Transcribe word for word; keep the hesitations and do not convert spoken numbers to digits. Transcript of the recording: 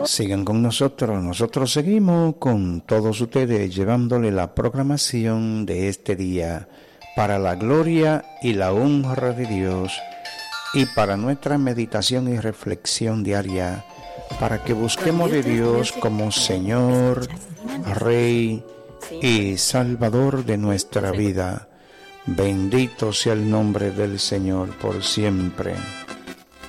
Sigan con nosotros, nosotros seguimos con todos ustedes llevándole la programación de este día para la gloria y la honra de Dios y para nuestra meditación y reflexión diaria, para que busquemos de Dios como Señor, Rey y Salvador de nuestra vida. Bendito sea el nombre del Señor por siempre.